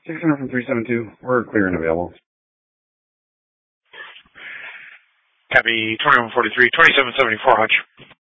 600 from 372. We're clear and available. Copy 2143, 2774, Hutch.